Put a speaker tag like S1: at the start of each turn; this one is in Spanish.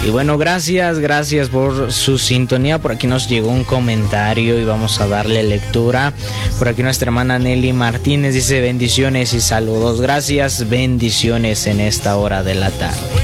S1: Y bueno, gracias por su sintonía. Por aquí nos llegó un comentario y vamos a darle lectura. Por aquí nuestra hermana Nelly Martínez dice: bendiciones y saludos. Gracias, bendiciones en esta hora de la tarde.